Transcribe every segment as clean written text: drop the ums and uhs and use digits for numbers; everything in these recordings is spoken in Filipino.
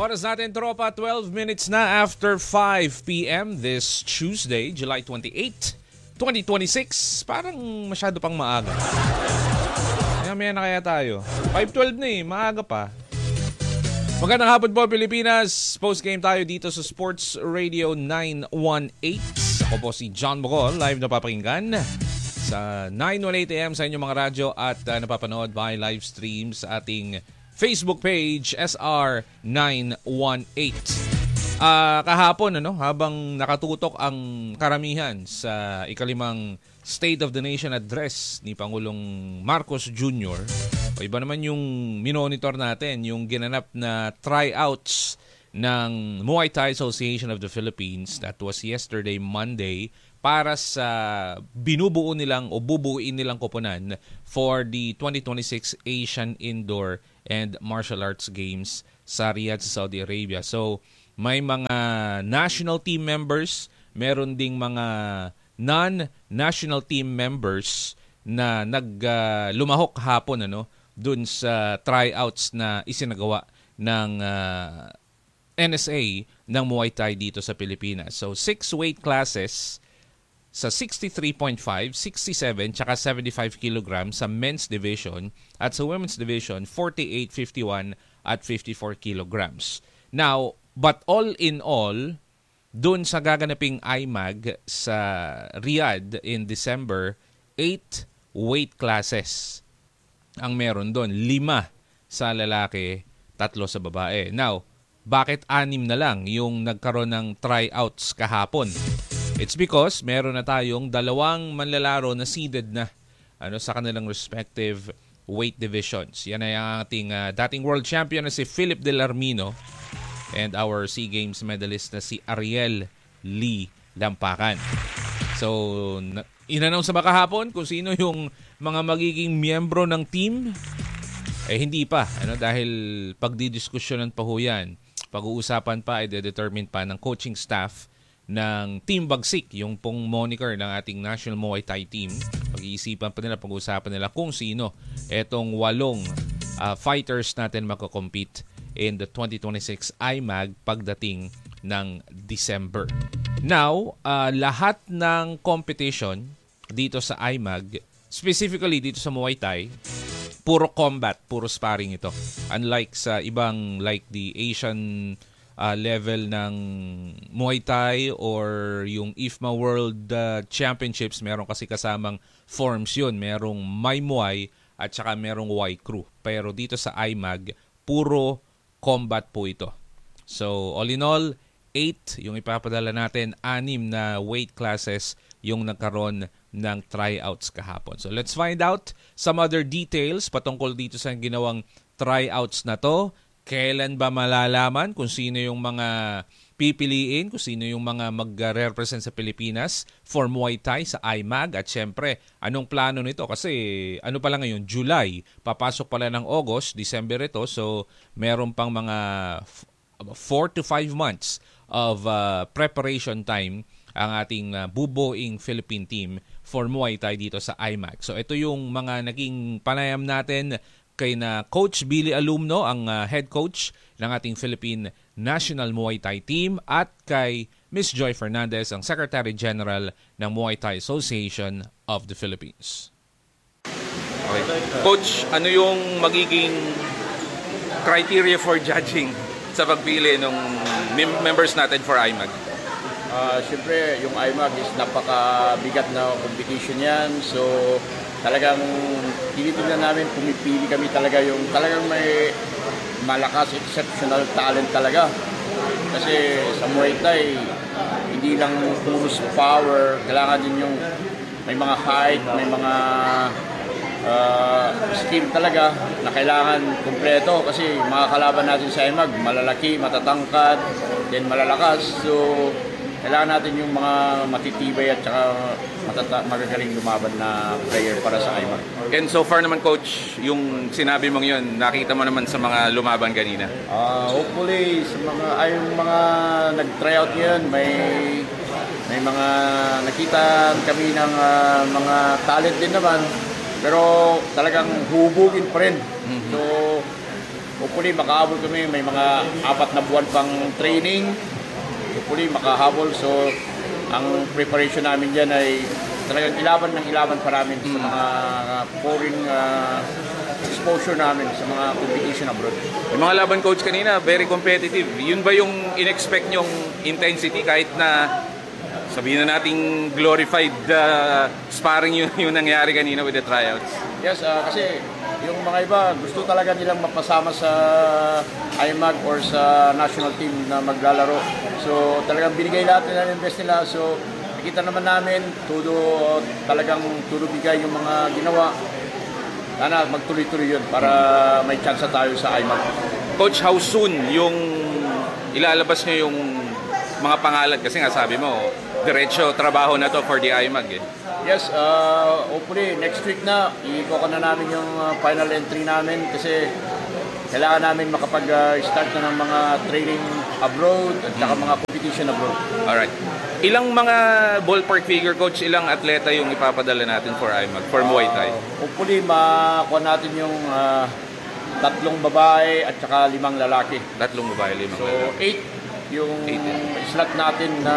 Oras natin, tropa, 12 minutes na after 5 p.m. this Tuesday, July 28, 2026. Parang masyado pang maaga. Maya na kaya tayo. 5:12 na maaga pa. Magandang hapon po, Pilipinas. Post-game tayo dito sa Sports Radio 918. Ako po si John Bocol, live na papakinggan sa 9:18 a.m. sa inyong mga radyo at napapanood by live stream sa ating Facebook page SR918. Kahapon habang nakatutok ang karamihan sa ikalimang State of the Nation address ni Pangulong Marcos Jr., iba naman yung minonitor natin, yung ginanap na tryouts ng Muay Thai Association of the Philippines. That was yesterday, Monday, para sa binubuo nilang o bubuuin nilang koponan for the 2026 Asian Indoor and Martial Arts Games sa Riyadh, sa Saudi Arabia. So, may mga national team members, meron ding mga non-national team members na lumahok hapon dun sa tryouts na isinagawa ng NSA ng Muay Thai dito sa Pilipinas. So, 6 weight classes sa 63.5, 67, tsaka 75 kilograms sa men's division at sa women's division 48, 51 at 54 kilograms. Now, but all in all, dun sa gaganaping IMAG sa Riyadh in December, 8 weight classes ang meron dun. 5 sa lalaki, 3 sa babae. Now, bakit 6 na lang yung nagkaroon ng tryouts kahapon? It's because meron na tayong 2 manlalaro na seeded na sa kanilang respective weight divisions. Yan ay ang ating dating world champion na si Philip Del Armino and our SEA Games medalist na si Ariel Lee Lampacan. So, in-announce ba kahapon kung sino yung mga magiging miyembro ng team? Hindi pa. Dahil pagdidiskusyonan pa ho yan. Pag-uusapan pa, i-determine pa ng coaching staff ng Team Bagsik, yung pong moniker ng ating National Muay Thai team. Pag-iisipan pa nila, pag-uusapan nila kung sino etong 8 fighters natin magko-compete in the 2026 IMAG pagdating ng December. Now, lahat ng competition dito sa IMAG, specifically dito sa Muay Thai, puro combat, puro sparring ito. Unlike sa ibang like the Asian level ng Muay Thai or yung IFMA World Championships, meron kasi kasamang forms yun. Merong Mai Muay at saka merong Y Crew. Pero dito sa IMAG, puro combat po ito. So, all in all, 8 yung ipapadala natin, 6 na weight classes yung nagkaroon ng tryouts kahapon. So, let's find out some other details patungkol dito sa ginawang tryouts na to. Kailan ba malalaman kung sino yung mga pipiliin, kung sino yung mga mag-represent sa Pilipinas for Muay Thai sa IMAG? At syempre, anong plano nito? Kasi ano pala ngayon, July, papasok pala ng August, December ito. So, meron pang mga 4 to 5 months of preparation time ang ating bubuing Philippine team for Muay Thai dito sa IMAG. So, ito yung mga naging panayam natin kay na Coach Billy Alumno, ang head coach ng ating Philippine National Muay Thai team, at kay Miss Joy Fernandez, ang Secretary General ng Muay Thai Association of the Philippines. Okay. Coach, ano yung magiging criteria for judging sa pagpili ng members natin for IMAG? Siyempre, yung IMAG is napakabigat na competition yan. So, talagang tinitingnan namin, pumipili kami talaga yung talagang may malakas, exceptional talent talaga. Kasi sa Muay Thai, hindi lang puro power, kailangan din yung may mga height, may mga skill talaga na kailangan kumpleto. Kasi mga kalaban natin sa IMAG, malalaki, matatangkad, then malalakas. So, kailangan natin yung mga matitibay at saka magagaling lumaban na player para sa IMAG. And so far naman, Coach, yung sinabi mong yun, nakita mo naman sa mga lumaban kanina? Hopefully, sa yung mga nag-tryout ngayon, may mga nakita kami ng mga talent din naman, pero talagang hubugin pa rin. So, hopefully makahabol kami, may mga 4 na buwan pang training, hopefully makahabol. So ang preparation namin dyan ay talagang ilaban pa namin sa mga foreign exposure namin sa mga competition abroad. Yung mga laban, coach, kanina, very competitive. Yun ba yung in-expect nyong intensity kahit na sabihin na nating glorified sparring yung nangyari kanina with the tryouts? Yes, kasi yung mga iba gusto talaga nilang mapasama sa IMAG or sa national team na maglalaro. So talagang binigay lahat nila ng best nila. So nakita naman namin talagang bigay yung mga ginawa. Sana magtuloy-tuloy yun para may chance tayo sa IMAG. Coach, how soon yung ilalabas nyo yung mga pangalan? Kasi nga sabi mo, diretso trabaho na to for the IMAG eh. Yes, hopefully next week na ikuha na namin yung final entry namin kasi kailangan namin makapag-start na ng mga training abroad at saka mga competition abroad. Alright. Ilang mga ballpark figure, coach, ilang atleta yung ipapadala natin for IMAG, for Muay Thai? Hopefully makuha natin yung 3 babae at saka 5 lalaki. 3 babae, 5 So lalaki. 8 yung slot natin na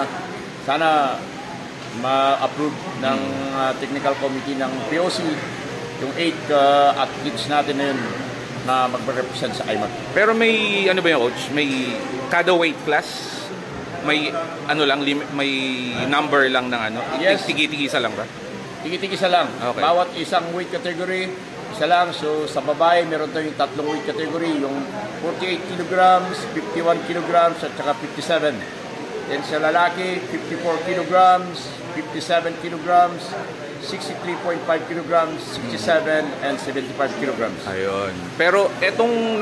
sana ma-approve ng technical committee ng POC, yung 8 athletes natin na yun na magre-represent sa IMAG. Pero may ano ba yung coach? May kada weight class? May ano lang, may number lang ng ano? Yes. Tigi-tigisa lang ba? Tigi-tigisa lang. Okay. Bawat isang weight category, isa lang. So sa babae, meron tayong 3 weight category, yung 48 kilograms, 51 kilograms, at saka 57. Then sa lalaki, 54 kilograms, 57 kilograms, 63.5 kilograms, 67, and 75 kilograms. Ayun. Pero etong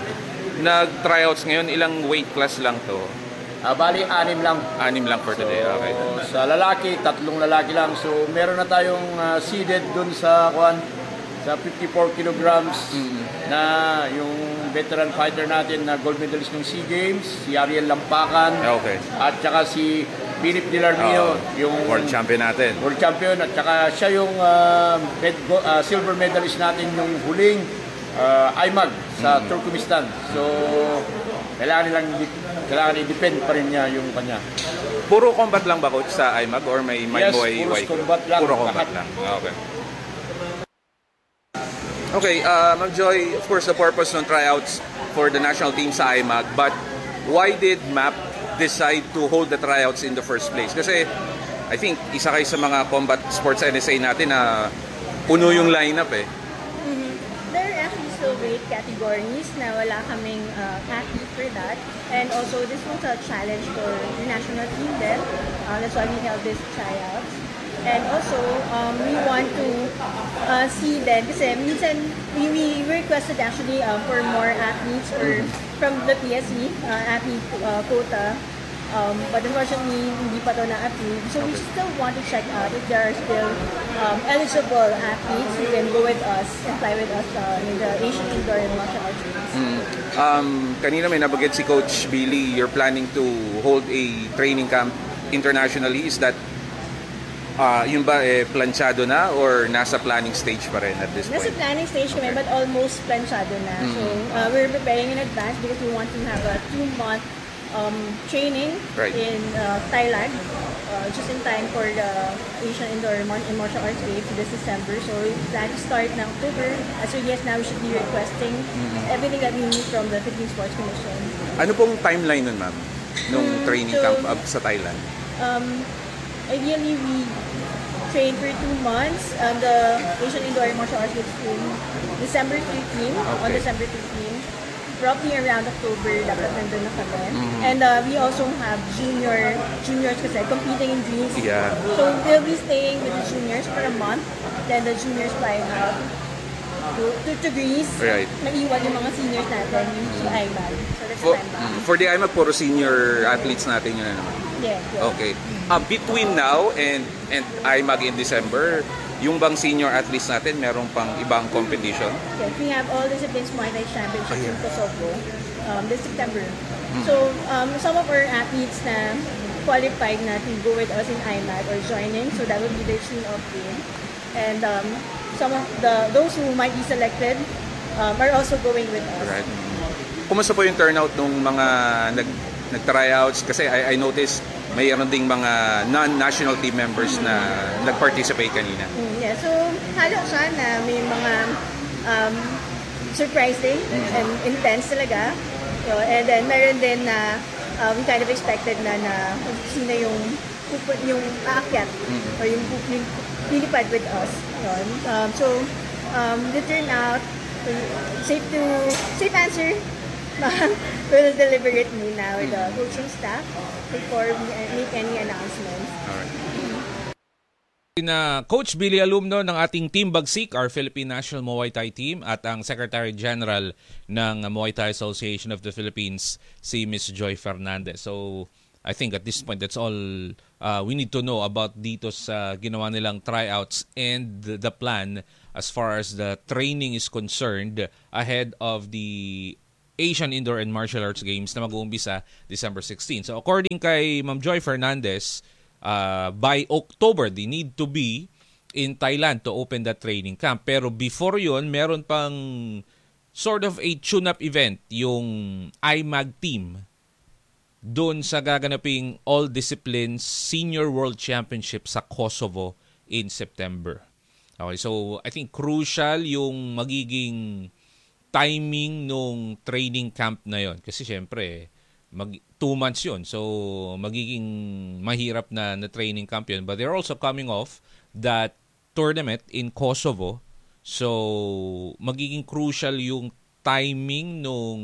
nag-tryouts ngayon, ilang weight class lang to? Bali, 6 lang. 6 lang for today. Okay. So, sa lalaki, 3 lalaki lang. So meron na tayong seeded dun sa 54 kilograms na yung veteran fighter natin na gold medalist ng SEA Games, si Ariel Lampacan. Okay. At saka si Philip Dilarmino, yung world champion natin. World champion, at saka siya yung silver medalist natin yung huling IMAG sa Turkmenistan. So kailangan i-defend pa rin niya yung kanya. Puro combat lang ba, coach, sa IMAG or may Yes, Muay puro Thai? combat lang. Puro combat lang. Okay. Okay, Ma'am Joy, of course, the purpose ng tryouts for the national team sa IMAG, but why did MAP decide to hold the tryouts in the first place? Kasi I think isa kayo sa mga combat sports NSA natin na puno yung lineup eh. There are actually still weight categories na wala kaming athlete for that. And also, this was a challenge for the national team then. That's why we held this tryouts. And also, we want to see then, kasi minsan we requested actually for more athletes or from the PSE, athlete quota. But unfortunately, hindi pa ito na-approve. So we still want to check out if there are still eligible athletes who can go with us and fly with us in the Asian Indoor and Martial Arts Games. Kanina may nabanggit si Coach Billy, you're planning to hold a training camp internationally. Is that yun ba planchado na or nasa planning stage pa rin at this point? Nasa planning stage kami, but almost planchado na. So we're preparing in advance because we want to have a 2-month training in Thailand, just in time for the Asian Indoor and Martial Arts Games this December. So we plan to start in October. As early as now, we should be requesting everything that we need from the Philippine Sports Commission. Ano pong timeline nun, ma'am? Nung training camp sa Thailand? Ideally, we train for 2 months. The Asian Indoor and Martial Arts Games in December 13, on December 13. Probably around October, dapat nandun na kami. And we also have juniors kasi competing in Greece. Yeah. So we'll be staying with the juniors for a month. Then the juniors flying out to Greece. Right. Maiwan yung mga seniors natin, yung IMAG. So that's the time back. For the IMAG, puro senior athletes natin yun na naman. Yeah. Okay. Between now and IMAG in December, yung bang senior athletes natin, merong pang ibang competition? Yes, we have all disciplines Muay Thai Championships in Kosovo this September. So, some of our athletes na qualified na to go with us in IMAG or joining, so that would be their tune-up game. And some of those who might be selected are also going with us. Right. Kumusta po yung turnout nung mga nag-tryouts? Kasi I noticed mayroon ding mga non-national team members na nag-participate kanina. Yeah, so halo siya na may mga surprising and intense talaga. So, and then meron din na we kind of expected na kung sino yung aakyat or yung lilipad with us. Yun. So the turnout, safe answer. We'll deliver it muna with the coaching staff before we make any announcements. Na Coach Billy Alumno ng ating Team Bagsik, our Philippine National Muay Thai team, at ang Secretary General ng Muay Thai Association of the Philippines, si Miss Joy Fernandez. So, I think at this point, that's all we need to know about dito sa ginawa nilang tryouts and the plan as far as the training is concerned ahead of the Asian Indoor and Martial Arts Games na mag-uumpisa December 16. So according kay Ma'am Joy Fernandez, by October, they need to be in Thailand to open that training camp. Pero before yun, meron pang sort of a tune-up event, yung IMAG team, doon sa gaganaping All Disciplines Senior World Championship sa Kosovo in September. Okay, so I think crucial yung magiging timing nung training camp na yon, kasi syempre 2 months yun, so magiging mahirap na training camp yun, but they're also coming off that tournament in Kosovo, so magiging crucial yung timing nung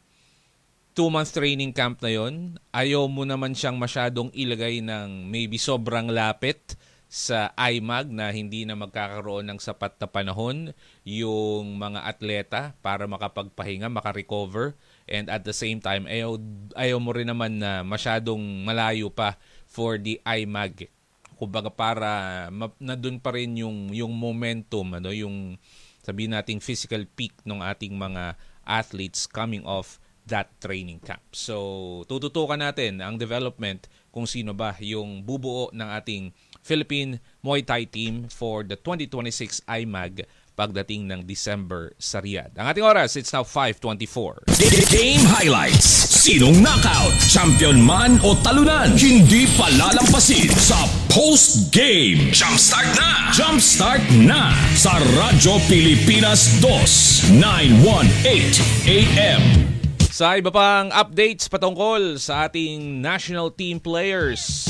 2-month training camp na yon. Ayaw mo naman siyang masyadong ilagay ng maybe sobrang lapit sa IMAG na hindi na magkakaroon ng sapat na panahon yung mga atleta para makapagpahinga, makarecover, and at the same time ayaw mo rin naman na masyadong malayo pa for the IMAG. Kumbaga para na doon pa rin yung momentum, yung sabihin nating physical peak ng ating mga athletes coming off that training camp. So tututukan natin ang development kung sino ba yung bubuo ng ating Philippine Muay Thai team for the 2026 IMAG pagdating ng December sa Riyadh. Ang ating oras, it's now 5:24. Game highlights. Sinong knockout? Champion man o talunan? Hindi palalampasin sa post-game. Jumpstart na! Jumpstart na! Sa Radyo Pilipinas 2, 918 AM. Sa iba pang updates patungkol sa ating national team players,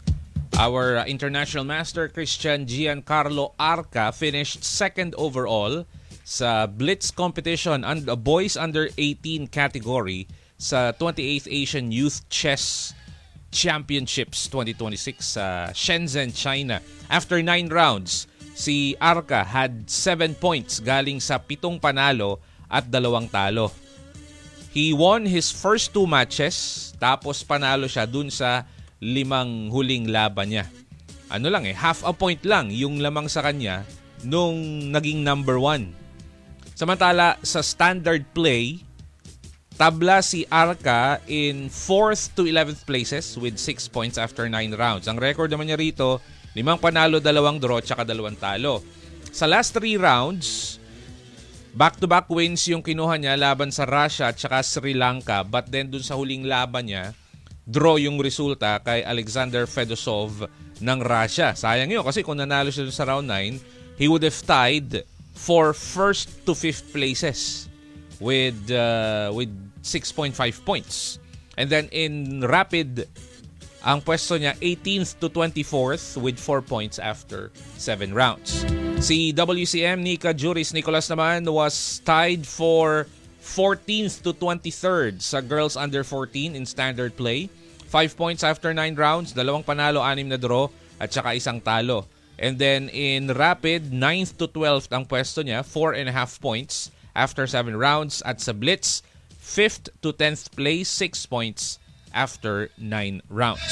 our international master Christian Giancarlo Arca finished second overall sa Blitz competition and the boys under 18 category sa 28th Asian Youth Chess Championships 2026 sa Shenzhen, China. After 9 rounds, si Arca had 7 points galing sa 7 panalo at 2 talo. He won his first 2 matches, tapos panalo siya dun sa 5 huling laban niya. Ano lang half a point lang yung lamang sa kanya nung naging number 1. Samantala sa standard play, tabla si Arca in 4th to 11th places with 6 points after 9 rounds. Ang record naman niya rito, 5 panalo, 2 draw, tsaka 2 talo. Sa last 3 rounds, back-to-back wins yung kinuha niya laban sa Russia at saka Sri Lanka, but then dun sa huling laban niya, draw yung resulta kay Alexander Fedosov ng Russia. Sayang yun kasi kung nanalo siya sa round 9, he would have tied for 1st to 5th places with 6.5 points. And then in rapid, ang pwesto niya 18th to 24th with 4 points after 7 rounds. Si WCM Nika Juris Nicolas naman was tied for 14th to 23rd sa girls under 14 in standard play. 5 points after 9 rounds, 2 panalo, 6 na draw, at saka 1 talo. And then in rapid, 9th to 12th ang pwesto niya, 4.5 points after 7 rounds. At sa blitz, 5th to 10th place, 6 points after 9 rounds.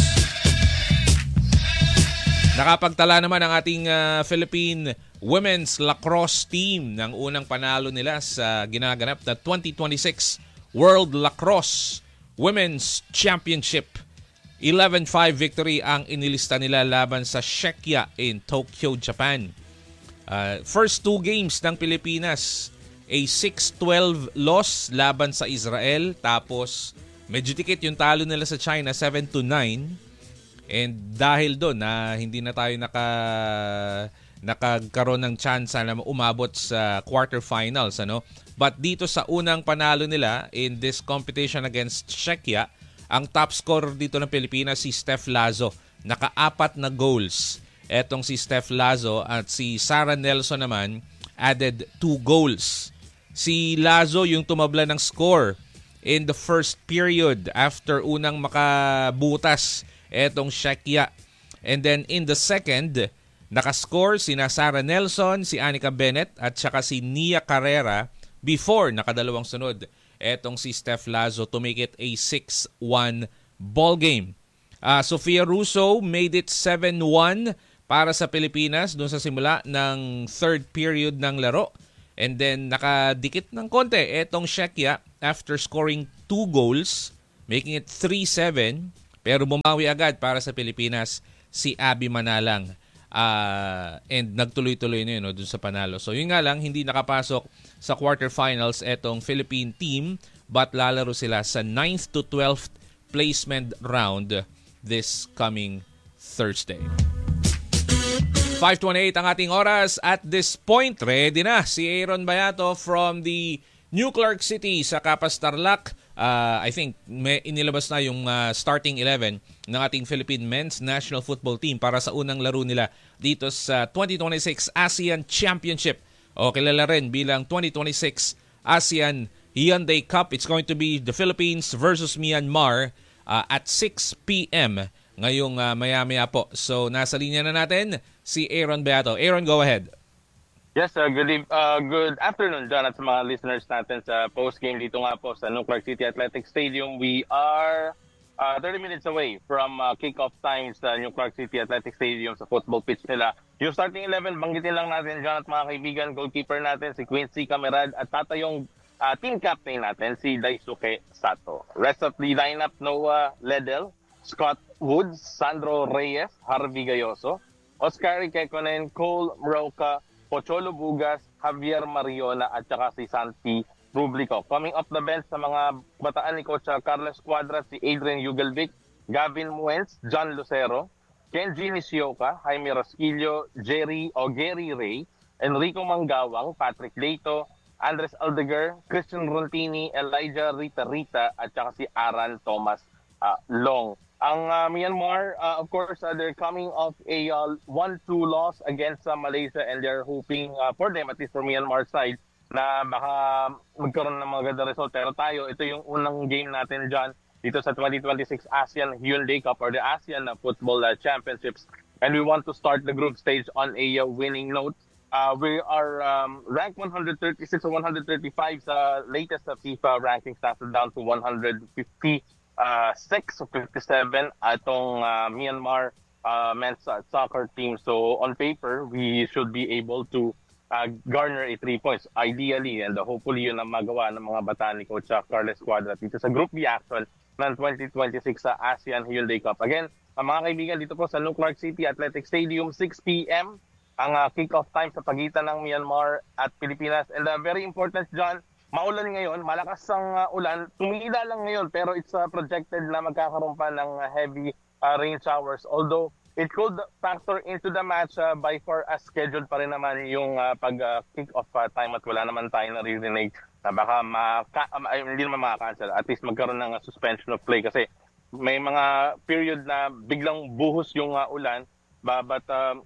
Nakapagtala naman ang ating Philippine Women's Lacrosse team ng unang panalo nila sa ginaganap na 2026 World Lacrosse Women's Championship. 11-5 victory ang inilista nila laban sa Czechia in Tokyo, Japan. First 2 games ng Pilipinas a 6-12 loss laban sa Israel. Tapos medyo dikit yung talo nila sa China, 7-9. And dahil doon na hindi na tayo nakagkaroon ng chance na umabot sa quarterfinals, ano? But dito sa unang panalo nila in this competition against Czechia, ang top scorer dito ng Pilipinas si Steph Lazo. Naka-4 na goals. Etong si Steph Lazo at si Sarah Nelson naman added 2 goals. Si Lazo yung tumabla ng score in the first period after unang makabutas etong Czechia. And then in the second, nakascore sina Sarah Nelson, si Anika Bennett at saka si Nia Carrera before nakadalawang sunod etong si Steph Lazo to make it a 6-1 ball game. Sofia Russo made it 7-1 para sa Pilipinas doon sa simula ng third period ng laro. And then nakadikit ng konti etong Czechia after scoring 2 goals, making it 3-7. Pero bumawi agad para sa Pilipinas si Abby Manalang. And nagtuloy-tuloy na yun dun sa panalo. So yun nga lang, hindi nakapasok sa quarterfinals etong Philippine team, but lalaro sila sa 9th to 12th placement round this coming Thursday. 5:28 ang ating oras. At this point, ready na si Aaron Bayato from the New Clark City sa Capas Tarlac. I think may inilabas na yung starting 11 ng ating Philippine Men's National Football Team para sa unang laro nila dito sa 2026 ASEAN Championship o kilala rin bilang 2026 ASEAN Hyundai Cup. It's going to be the Philippines versus Myanmar at 6 p.m. ngayong maya-maya po. So nasa linya na natin si Aaron Beato. Aaron, go ahead. Yes, good afternoon, John, at sa mga listeners natin sa post-game dito nga po sa New Clark City Athletic Stadium. We are 30 minutes away from kick-off time sa New Clark City Athletic Stadium sa football pitch nila. Yung starting 11, banggitin lang natin, John, at mga kaibigan, goalkeeper natin si Quincy Camerad at tatayong team captain natin si Daisuke Sato. Rest of the lineup, Noah Ledel, Scott Woods, Sandro Reyes, Harvey Gayoso, Oscar Kekkonen, Cole Mroka, Pocholo Bugas, Javier Mariona at saka si Santi Rublico. Coming up the bench sa mga bataan ni Coach Carlos Cuadras, si Adrian Yugalvic, Gavin Muenz, John Lucero, Kenji Nishioka, Jaime Rosquillo, Gary Ray, Enrico Manggawang, Patrick Leito, Andres Aldeguer, Christian Rontini, Elijah Rita at saka si Aran Thomas Long. Ang Myanmar, of course, they're coming off a 1-2 loss against Malaysia, and they're hoping for them, at least for Myanmar side, na baka magkaroon ng maganda result. Pero tayo, ito yung unang game natin dyan dito sa 2026 ASEAN Hyundai Cup or the ASEAN Football Championships. And we want to start the group stage on a winning note. We are ranked 136 or 135 sa latest FIFA rankings, down to 156 or 57 atong Myanmar men's soccer team. So on paper, we should be able to garner a 3 points ideally, and hopefully yun ang magawa ng mga bataan ni Coach Carlos Cuadra dito sa Group B action ng 2026 sa ASEAN Hyundai Cup. Again, mga kaibigan, dito po sa New Clark City Athletic Stadium, 6 p.m. ang kick-off time sa pagitan ng Myanmar at Pilipinas. And very important, John, maulan ngayon, malakas ang ulan. Tumila lang ngayon, pero it's projected na magkakaroon pa ng heavy rain showers. Although it could factor into the match, by far as scheduled pa rin naman yung pag-kick-off time at wala naman tayo naririnig na baka hindi naman makakancel. At least magkaroon ng suspension of play kasi may mga period na biglang buhos yung ulan, but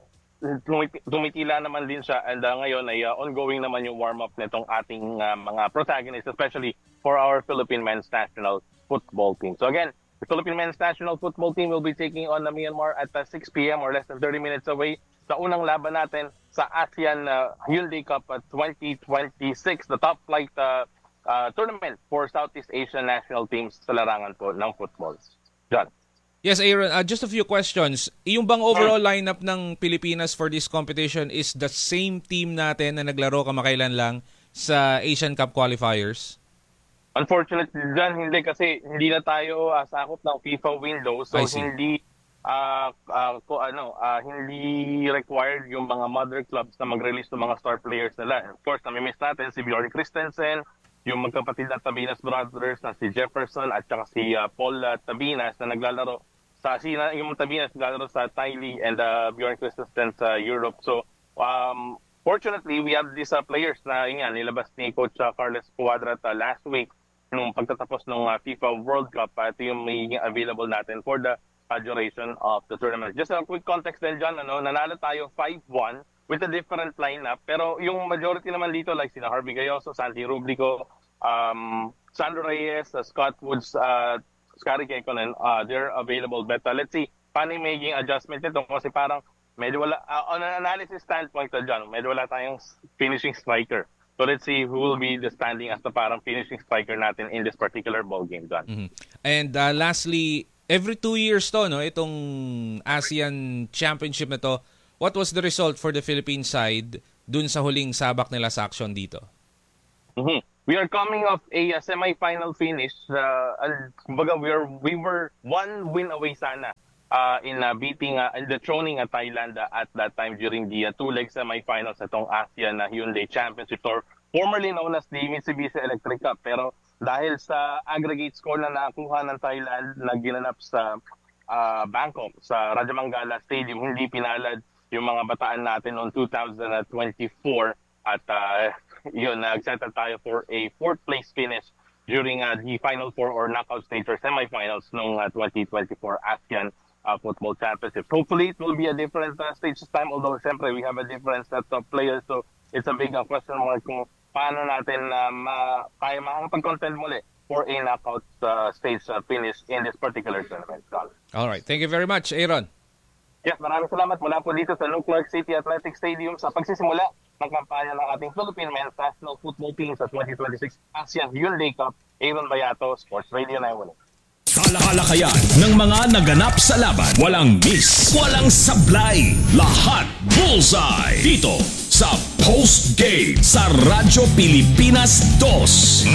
tumitila naman din siya, and ngayon ay ongoing naman yung warm-up nitong ating mga protagonists, especially for our Philippine Men's National Football Team. So again, the Philippine Men's National Football Team will be taking on the Myanmar at 6 p.m. or less than 30 minutes away sa unang laban natin sa ASEAN Hyundai Cup at 2026, the top flight tournament for Southeast Asian national teams sa larangan po ng football. John. Yes, Aaron, just a few questions. Yung bang overall lineup ng Pilipinas for this competition is the same team natin na naglaro kamakailan lang sa Asian Cup qualifiers? Unfortunately, John, hindi kasi hindi na tayo sakop ng FIFA window. So hindi required yung mga mother clubs na mag-release ng mga star players nila. Of course, nami-miss natin si Bjorn Christensen, yung magkapatid na Tabinas brothers na si Jefferson at saka si Paul Tabinas na naglalaro yung Tabinas naglalaro sa Thai League and Bjorn Christensen sa Europe. So, fortunately, we have these players na nilabas ni Coach Carles Cuadrat last week nung pagtatapos ng FIFA World Cup. Ito yung may available natin for the duration of the tournament. Just a quick context din dyan, nanalo tayo 5-1 with a different lineup. Pero yung majority naman dito, like sina Harvey Gayoso, Santi Rublico, Sandro Reyes, Scott Woods, Scotty Kekkonen, they're available. But let's see, paano yung magiging adjustment nito? Kasi parang medyo wala, on an analysis standpoint dyan, medyo wala tayong finishing striker. So let's see who will be the standing as the parang finishing striker natin in this particular ball game, John. Mm-hmm. And lastly, every 2 years to, itong ASEAN Championship na to, what was the result for the Philippine side dun sa huling sabak nila sa action dito? Mm-hmm. We are coming off a semi-final finish. Kumbaga, we were 1 win away sana in beating and dethroning Thailand at that time during the 2-leg semi-finals itong ASEAN Hyundai Championship Tour, formerly known as the Mitsubishi Electric Cup. Pero dahil sa aggregate score na nakuha ng Thailand na ginanap sa Bangkok, sa Rajamangala Stadium, hindi pinalad yung mga bataan natin noong 2024 at nagsettle tayo for a 4th place finish during the Final Four or knockout stage or semifinals noong 2024 ASEAN Football Championship. Hopefully, it will be a different stage this time, although siyempre we have a different set of players, so it's a big question mark kung paano natin kaya makakapag-contend muli for a knockout stage finish in this particular tournament. All right. Thank you very much, Aaron. Yes, maraming salamat mula po dito sa New Clark City Athletic Stadium sa pagsisimula ng kampanya ng ating Philippine Men's National Football Team sa 2026 ASEAN Hyundai Cup. Aaron Bayato, Sports Radio 911. Talakayan ng mga naganap sa laban. Walang miss, walang sablay. Lahat bullseye. Dito sa Post Game sa Radyo Pilipinas 2,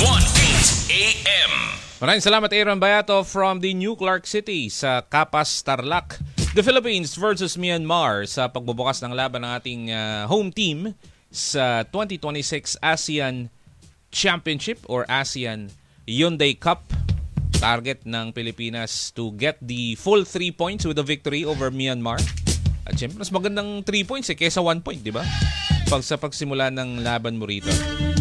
918 AM. Maraming salamat, Aaron Bayato from the New Clark City sa Capas, Tarlac. The Philippines versus Myanmar sa pagbubukas ng laban ng ating home team sa 2026 ASEAN Championship or ASEAN Hyundai Cup. Target ng Pilipinas to get the full 3 points with a victory over Myanmar. At syempre, mas magandang 3 points kaysa 1 point, di ba? Sa pagsimula ng laban mo rito.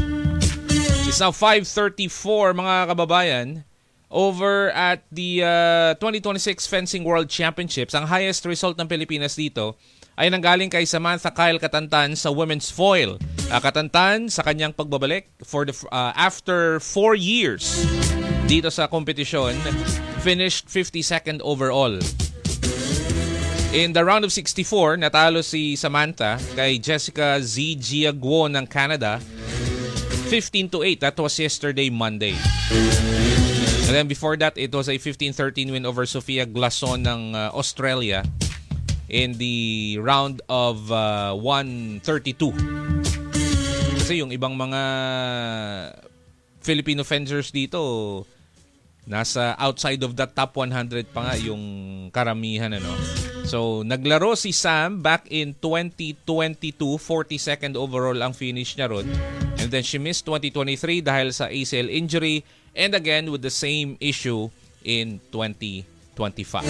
It's now 5:34, mga kababayan. Over at the 2026 Fencing World Championships, ang highest result ng Pilipinas dito ay nanggaling kay Samantha Kyle Katantan sa women's foil. Katantan sa kanyang pagbabalik after 4 years dito sa kompetisyon, finished 52nd overall. In the round of 64, natalo si Samantha kay Jessica Z. Giaguo ng Canada 15-8. That was yesterday, Monday. And then before that, it was a 15-13 win over Sofia Glason ng Australia in the round of 132. Kasi yung ibang mga Filipino fencers dito, nasa outside of the top 100 pa nga yung karamihan, ano. So, naglaro si Sam back in 2022, 42nd overall ang finish niya ron. And then she missed 2023 dahil sa ACL injury, and again with the same issue in 2025.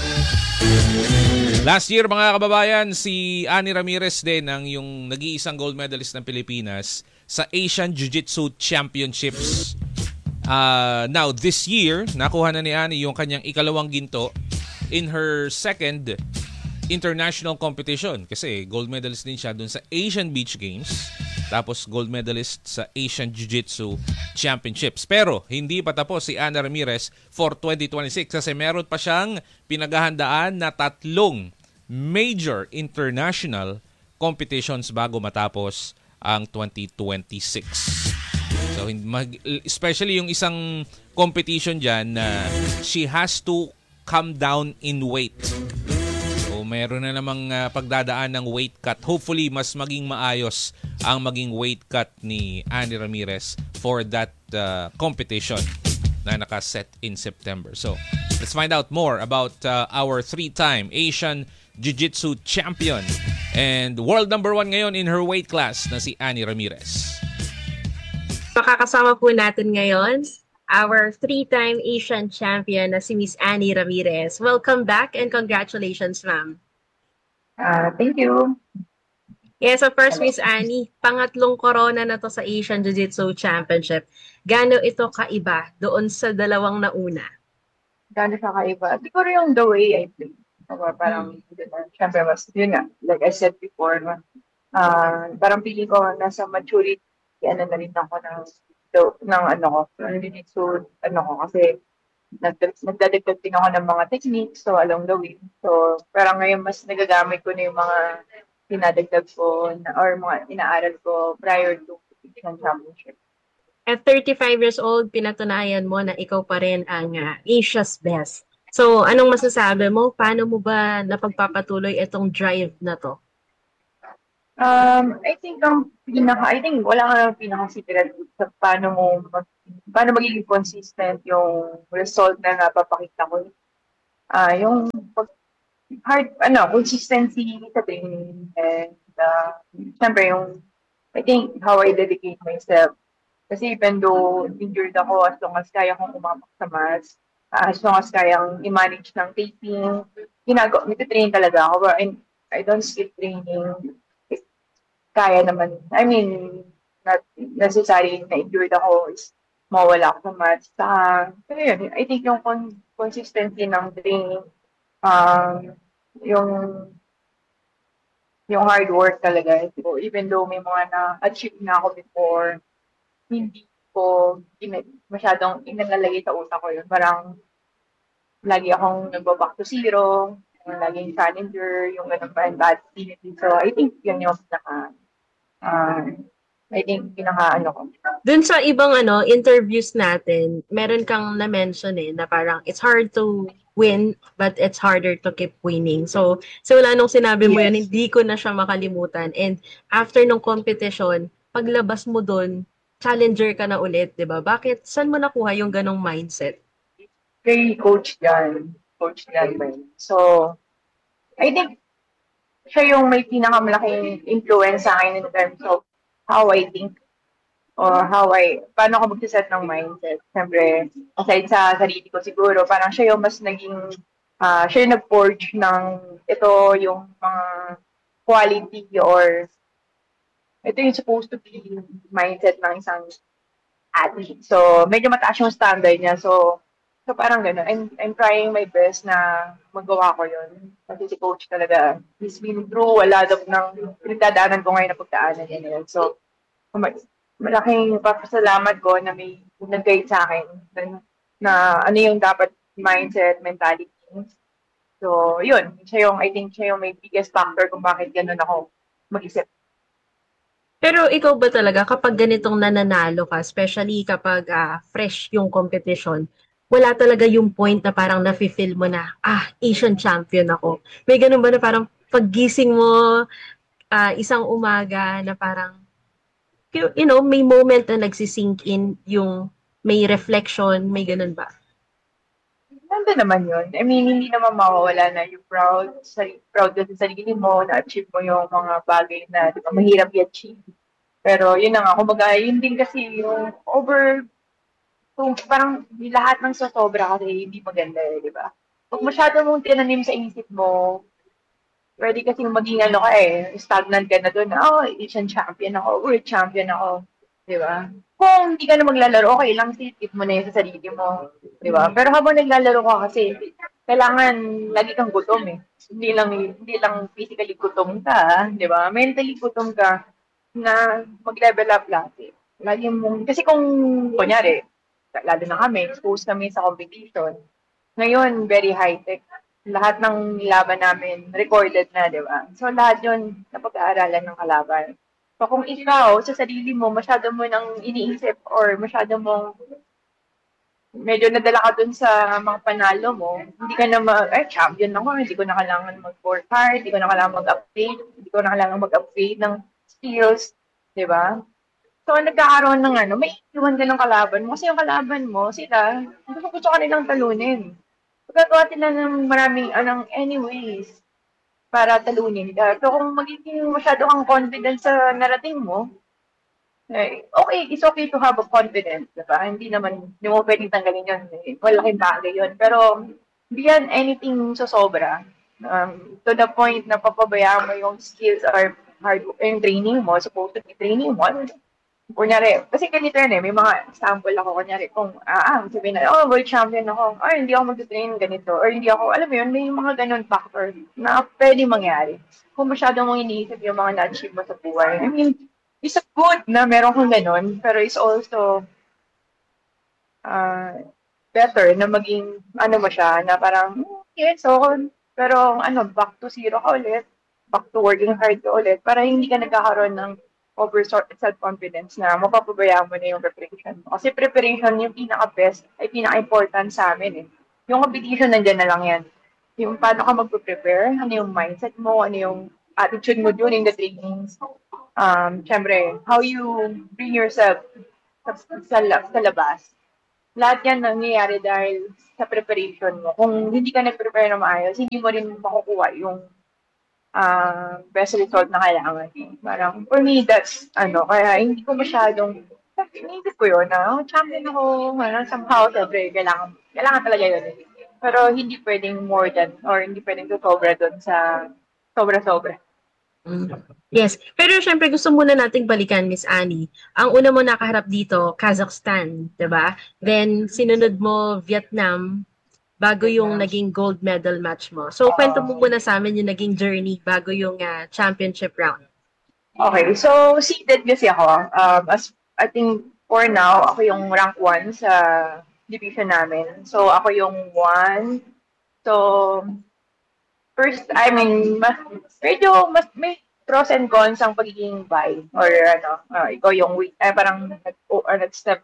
Last year, mga kababayan, si Annie Ramirez din ang yung nag-iisang gold medalist ng Pilipinas sa Asian Jiu-Jitsu Championships. Now, this year, nakuha na ni Annie yung kanyang ikalawang ginto in her second international competition. Kasi gold medalist din siya dun sa Asian Beach Games. Tapos gold medalist sa Asian Jiu-Jitsu Championships. Pero hindi pa tapos si Ana Ramirez for 2026 kasi meron pa siyang pinaghahandaan na 3 major international competitions bago matapos ang 2026. So, especially yung isang competition dyan na she has to come down in weight. So, meron na namang pagdadaan ng weight cut. Hopefully, mas maging maayos ang maging weight cut ni Annie Ramirez for that competition. na nakaset in September. So, let's find out more about our 3-time Asian Jiu-Jitsu champion and world number 1 ngayon in her weight class na si Annie Ramirez. Makakasama po natin ngayon our 3-time Asian champion na si Miss Annie Ramirez. Welcome back and congratulations, ma'am. Thank you. Yes, so first, Miss Annie, pangatlong corona na to sa Asian Jiu-Jitsu Championship. Gaano ito kaiba doon sa dalawang nauna? Gano'n siya kaiba? Siguro yung the way I play. Parang, syempre, mas, yun nga, like I said before, parang feeling ko nasa maturity, na rin ako ng jiu-jitsu, kasi nagdadagdag din ako ng mga techniques, so along the way. So, parang ngayon mas nagagamit ko na yung mga dinadagdag ko or mga inaaral ko prior to Asian Championship. At 35 years old, pinatunayan mo na ikaw pa rin ang Asia's best. So, anong masasabi mo? Paano mo ba napagpapatuloy itong drive na to? I think wala nga pinaka-secret sa paano magiging consistent yung result na napapakita ko. Yung consistency sa training and syempre I think how I dedicate myself. Kasi even though injured ako, as long as kaya kong umapak sa mats, as long as kayang i-manage ng taping, nag-train talaga ako. And I don't skip training. Kaya naman, I mean, not necessary na injured ako is mawala ako sa mats. So yun, I think yung consistency ng training, yung hard work talaga. So, even though may mga na-achieve na ako before, hindi ko masyadong inalalagay sa utak ko yun. Parang lagi akong nagbaback to zero, laging challenger, yung ganun pa, and bad activity. So, I think yun yung ko. Dun sa ibang interviews natin, meron kang na-mention na parang it's hard to win, but it's harder to keep winning. So wala nung sinabi mo yun, hindi ko na siya makalimutan. And after nung competition, paglabas mo dun, challenger ka na ulit, di ba? Bakit? Saan mo nakuha yung ganong mindset? Kay Coach Jan. So, I think siya yung may pinakamalaking influence sa akin in terms of how I think or paano ako mag-set ng mindset. Siyempre, aside sa sarili ko siguro, parang siya yung mas siya yung nag-forge ng ito yung mga quality or ito yung supposed to be mindset ng isang athlete. So, medyo mataas yung standard niya. So parang gano'n. I'm trying my best na magawa ko yun. Kasi si Coach talaga, he's been through a lot of pinagdadaanan ko ngayon na pagdaanan niya. So, malaking papasalamat ko na may nag-guide sa akin na ano yung dapat mindset, mentality. So, yun. I think siya yung may biggest factor kung bakit gano'n ako mag-isip. Pero ikaw ba talaga, kapag ganitong nananalo ka, especially kapag fresh yung competition, wala talaga yung point na parang nafe-feel mo na, Asian champion ako. May ganun ba na parang paggising mo isang umaga na parang, may moment na nagsisink in yung may reflection, may ganun ba? Nandun naman yun. I mean, hindi naman mawawala na yung proud ka sa sarili mo, na-achieve mo yung mga bagay na mahirap i-achieve. Pero yun na nga, kumbaga, yun din kasi yung parang lahat ng sobra kasi hindi maganda di ba? Pag masyado mong tinanim sa isip mo, pwede kasi maging stagnant ka na doon, Asian champion ako, world champion ako, di ba? Kung hindi ka na maglalaro, okay lang, sit mo na yun sa sarili mo, di ba? Pero habang naglalaro ka kasi, kailangan lagi kang gutom Hindi lang physically gutom ka, di ba? Mentally gutom ka na mag-level up lagi. Kasi kung, kunyari, lalo na kami, exposed kami sa competition. Ngayon, very high-tech. Lahat ng laban namin, recorded na, di ba? So, lahat yun, napag-aaralan ng kalaban. So, kung ikaw, sa sarili mo, masyado mo nang iniisip or masyado mo medyo nadala ka dun sa mga panalo mo, hindi ka na champion ako, hindi ko na kailangan mag-work hard, hindi ko na kailangan mag-upgrade ng skills, di ba? So, nagkakaroon ng ano, may iwan ka ng kalaban mo. Kasi yung kalaban mo, sila, gusto ka nilang talunin. Gagawa sila ng maraming, anong, anyways, para talunin ka. So, kung magiging masyado kang confident sa narating mo, okay, it's okay to have a confidence, diba? Hindi mo pwedeng tanggalin yun. Malaking bagay yun. Pero, beyond anything sa sobra, to the point na papabayaan mo yung skills or yung training mo, supposed to be training mo, kunyari, kasi ganito yan may mga example ako, kunyari, kung, sabihin na, world champion ako, hindi ako mag-train ganito, or hindi ako, alam mo yun, may mga ganun factor na pwede mangyari. Kung masyado mong iniisip yung mga na-achieve mo sa buhay. I mean, it's a good na meron kang ganun, pero it's also better na maging, mo siya, na parang, yes, so, pero, back to zero ka ulit, back to working hard ka ulit, para hindi ka nagkakaroon ng over self-confidence na mapapabayaan mo na yung preparation mo. Kasi preparation, yung pinaka-best, ay pinaka-important sa amin Yung competition, nandiyan na lang yan. Yung paano ka mag-prepare, ano yung mindset mo, ano yung attitude mo during the trainings. Siyempre, how you bring yourself sa labas. Lahat yan nangyayari dahil sa preparation mo. Kung hindi ka nag-prepare na maayos, hindi mo rin makukuha yung best result na kailangan. Parang, for me, that's, kaya hindi ko masyadong, iniisip ko yun, champion ako, somehow, sabi, kailangan talaga yun. Pero hindi pwedeng more than, or hindi pwedeng sobra dun sa sobra-sobra. Yes. Pero syempre gusto muna nating balikan, Miss Annie. Ang una mo nakaharap dito, Kazakhstan, 'di ba? Then sinunod mo Vietnam bago yung naging gold medal match mo. So kwento mo muna sa amin yung naging journey bago yung championship round. Okay, so seeded kasi ako. As I think for now, ako yung rank 1 sa division namin. So ako yung 1. So first, I mean, medyo may pros and cons ang pagiging bye or ikaw yung parang nag-step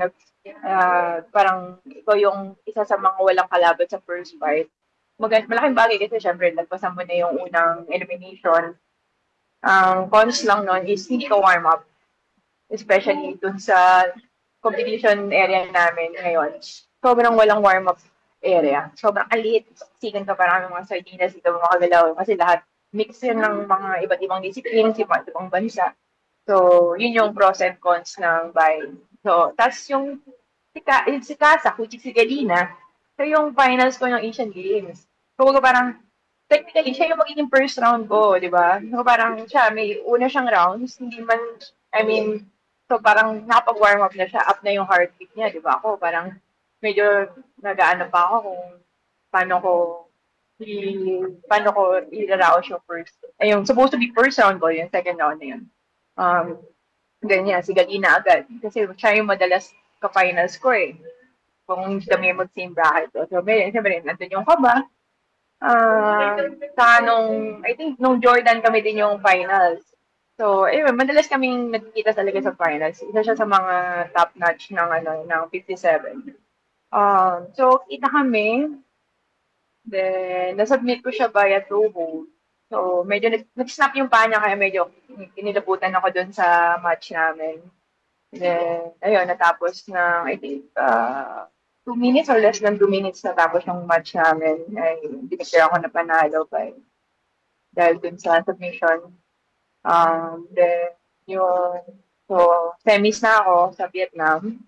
parang ikaw yung isa sa mga walang kalaban sa first fight. Malaking bagay kasi syempre nagpasan mo na yung unang elimination. Cons lang nun is hindi ka warm up. Especially dun sa competition area namin ngayon. Sobrang walang warm up area. Sobrang alit. Sigan ka parang mga sardinas, hindi ka makagalaw. Kasi lahat mix yun ng mga iba't ibang disciplines, iba't ibang bansa. So, yun yung pros and cons ng buying. So, tas yung si Kasa, which is si Galina, so yung finals ko ng Asian Games. So, parang, technically, siya yung magiging first round ko, di ba? So, parang siya, may una siyang rounds, hindi man, so parang nakapag-warm up na siya, up na yung heartbeat niya, di ba? Ako, parang, medyo nag-aano pa ako kung paano ko i-rouse yung first. Yung supposed to be first round ko, yung second round na yun. Ganyan, si Galina agad. Kasi siya yung madalas ka-finals ko Kung hindi kami mag-same bracket. So, siyempre, nandun yung kaba. I think nung Jordan kami din yung finals. So, anyway, madalas kaming nagkikita talaga sa finals. Isa siya sa mga top-notch ng 57. So, kita kami. Then, nasubmit ko siya via Toho. So, medyo nag-snap yung paa niya kaya medyo inilabutan ako dun sa match namin. Then, ayun, natapos na, I think, 2 minutes or less than 2 minutes natapos yung match namin. Ay, hindi ako napanalo dahil dun sa submission. Then, semis na ako sa Vietnam.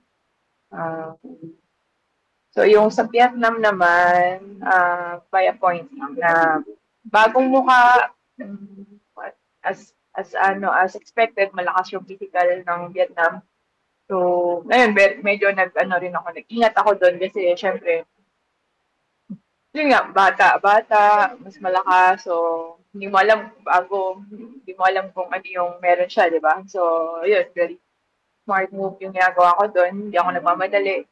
So, yung sa Vietnam naman, by a point lang na bagong mukha, as expected, malakas yung physical ng Vietnam. So, ayun, medyo nag-ingat ako doon kasi syempre, yun nga, bata, mas malakas, so, hindi mo alam kung ano yung meron siya, di ba? So, yun, very smart move yung ginagawa ko doon, hindi ako nagmamadali.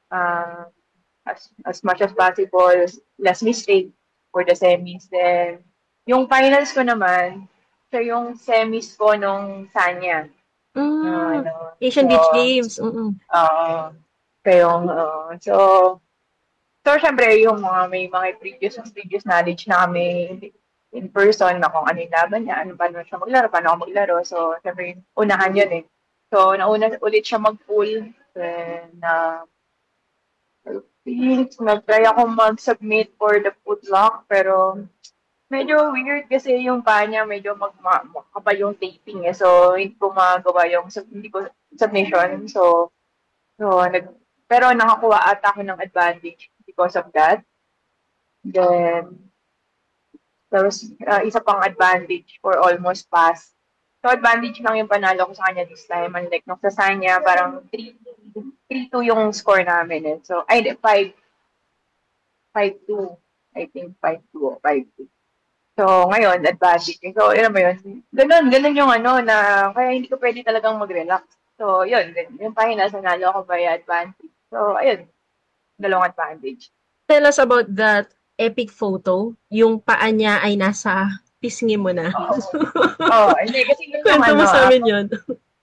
As much as possible, less mistake for the semis. Then, yung finals ko naman, siya yung semis ko nung Sanya. Asian Beach Games. So, syempre, yung may mga previous knowledge na kami in person na kung ano yung laban niya, paano siya maglaro, paano ako maglaro. So, syempre, unahan yun So, nauna ulit siya mag-pool. Then, nag-try ako mag-submit for the footlock, pero medyo weird kasi yung paa niya, medyo makapal yung taping eh. So, hindi ko magawa yung hindi ko submission. So pero nakakuha ata ako ng advantage because of that. Then, there was isa pang advantage for almost pass. So, advantage lang yung panalo ko sa kanya this time. Unlike nung sa Sanya, parang 3-2 yung score namin. Eh. So, ay, 5-2. I think 5-2 o 5-2. So, ngayon, advantage. So, yun mo yun. Ganun yung na, kaya hindi ko pwede talagang mag-relax. So, yun. Yung pahina, nanalo ako by advantage. So, ayun. Dalawang advantage. Tell us about that epic photo. Yung paa niya ay nasa pisngi mo na. Hindi. Kasi yung Kwento mo sa amin yun.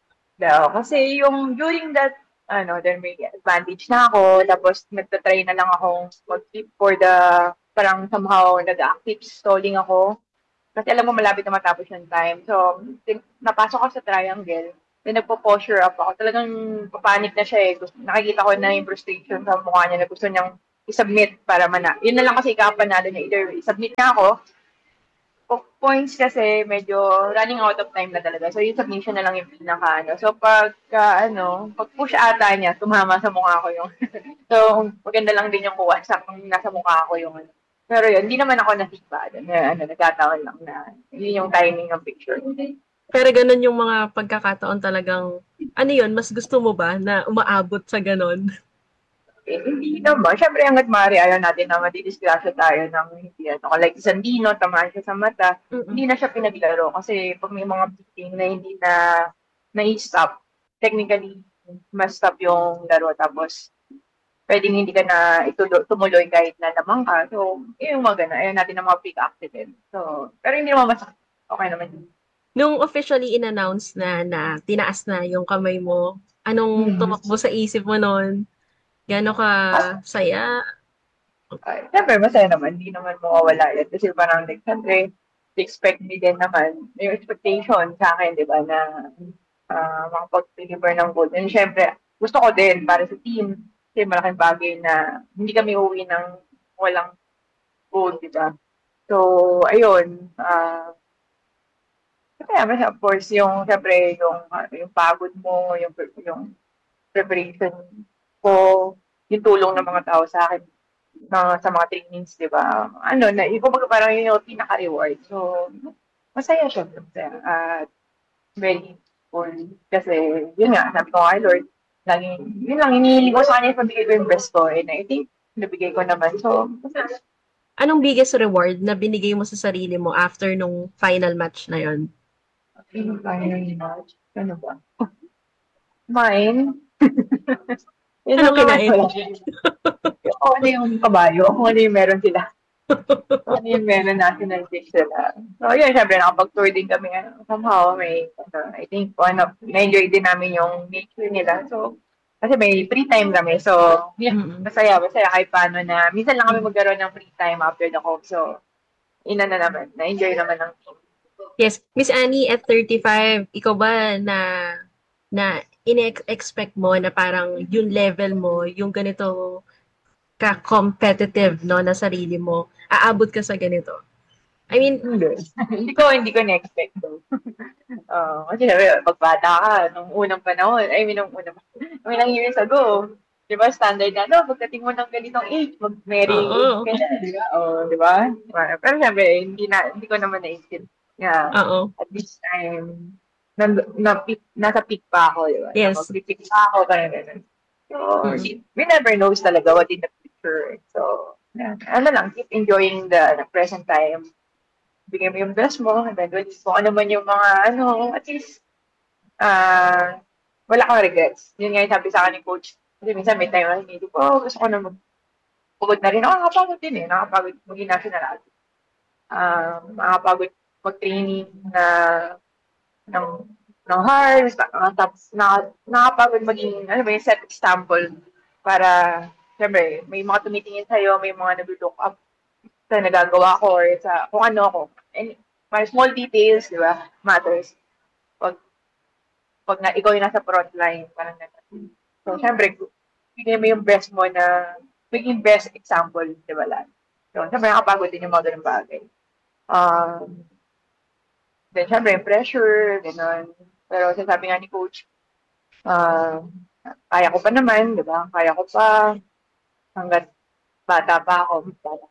Kasi yung during that, then may advantage na ako. Tapos, nagtatry na lang akong mag-flip for the, parang somehow nag-active stalling ako. Kasi alam mo, malapit na matapos yung time. So, napasok ako sa triangle. Then, nagpo-posture up ako. Talagang papanik na siya eh. Nakikita ko na yung frustration sa mukha niya na gusto niyang i-submit para Yun na lang kasi ikapanalo niya. Either i-submit na ako. Points kasi medyo running out of time na talaga. So, yung submission na lang yung pinaka. So, pag push ata niya, tumama sa mukha ko yung so, maganda lang din yung kuha sa kung nasa mukha ko yung Pero yun, hindi naman ako nasipa. Nagkataon lang na yun yung timing ng picture. Pero ganun yung mga pagkakataon talagang, mas gusto mo ba na umaabot sa ganun? Hindi naman. Siyempre, hanggat maaari, ayaw natin na madidisgrasya tayo ng hindi like Sandino, tamaan siya sa mata. Hindi na siya pinaglaro kasi pag may mga beating na hindi na i-stop, technically, mas stop yung laro. Tapos, pwedeng hindi ka na tumuloy kahit na lamang ka. So, yung mga gana. Ayaw natin na mga big accident. So, pero hindi naman masakit. Okay naman. Nung officially in-announce na tinaas na yung kamay mo, anong tumakbo sa isip mo noon? Gano'n ka saya? Siyempre, masaya naman. Hindi naman mawawala yan. Kasi parang, siyempre, expect me din naman. Yung expectation sa akin, di ba, na makapag-deliver ng goal. And siyempre, gusto ko din para sa team. Kasi malaking bagay na hindi kami uwi ng walang goal, di ba? So, ayun. Kaya, of course, siyempre, yung pagod mo, yung preparation ko, yung tulong ng mga tao sa akin sa mga trainings, di ba? Kumbaga parang yun yung pinaka-reward. So, masaya siya. Very cool. Kasi, yun nga, sabi ko kay Lord, yun lang, inihilig ko sa kanya, pabigay ko yung best ko. And I think, nabigay ko naman. So, masaya. Anong biggest reward na binigay mo sa sarili mo after nung final match na yon? Final match? Ano ba? Mine? Ano kinain? Kung ano yung kabayo, kung ano yung meron sila. Kung ano yung meron national dish sila. So, yun, syempre, nakapag-tour din kami. Somehow, I think, na-enjoy din namin yung nature nila. So, kasi may free time kami. So, masaya kahit paano na, minsan lang kami magkaroon ng free time after the Coke. So, na-enjoy naman ng team. Yes. Miss Annie, at 35, ikaw ba na in-expect mo na parang yung level mo, yung ganito ka-competitive na sarili mo, aabot ka sa ganito? I mean, hindi ko na-expect though. Kasi pagbata ka, nung unang panahon, ilang years ago, di ba, standard na, pagdating mo ng ganitong age, mag-marry age ka na, di ba? Di ba? Pero syempre, hindi ko naman na-isip nga, at this time, nasa peak pa ako, di ba? Yes. Mag-peak pa ako, ganun. So, we never knows talaga what in the future. So, keep enjoying the present time. Bigyan mo yung best mo, eventually, kung ano man yung mga, at least, wala kang regrets. Yun nga yung sabi sa akin ni coach. Kasi minsan may time na hindi ko, gusto ko na pagod na rin. Nakakapagod din eh. Nakakapagod maging national athlete. Nakakapagod mag-training ng hard, tapos nakakapagod maging, set example para, syempre, may mga tumitingin sa'yo, may mga nag-look up sa nagagawa ko or sa kung ano ako. And my small details, di ba, matters. pag ikaw yung nasa front line, parang gano'n. So, syempre, bigay mo yung best mo na, maging best example, di ba lang? So, syempre, nakapagod din yung mga ganun bagay. Then, syempre, yung pressure, gano'n. Pero, sabi nga ni coach, kaya ko pa naman, di ba? Kaya ko pa, hanggat bata pa ako,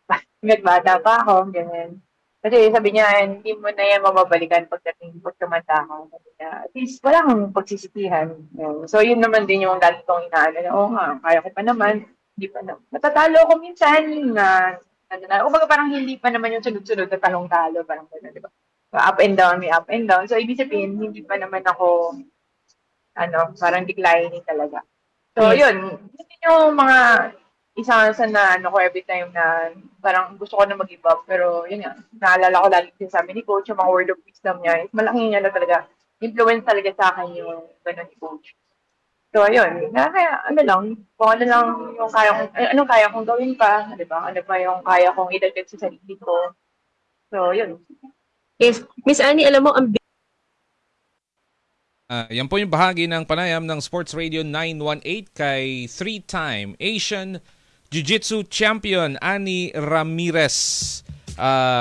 ganyan. Kasi sabi niya, hindi mo na yan mababalikan pagdating pag tumanda ka. Sabi niya, at least wala kang pagsisisihan. So yun naman din yung dati kong inaano na, oo nga, kaya ko pa naman, hindi pa naman. Matatalo ako minsan na, umaga parang hindi pa naman yung sunod-sunod na talong-talo, parang gano'n, di ba? So, up and down, may up and down. So ibig sabihin, hindi pa naman ako, parang declining talaga. So yun yung mga isa na ko every time na parang gusto ko na mag-give up. Pero yun nga, naalala ko lagi din sa amin ni coach, yung mga word of wisdom niya. Malaking niya talaga, influence talaga sa akin yung gano'n ni coach. So ayun, kaya kung ano lang yung anong kaya kong gawin pa, di ba? Ano pa yung kaya kong idagdag sa sarili ko. So yun. Yes. Miss Annie, alam mo, ang yan po yung bahagi ng panayam ng Sports Radio 918 kay 3-time Asian Jiu-Jitsu Champion Annie Ramirez.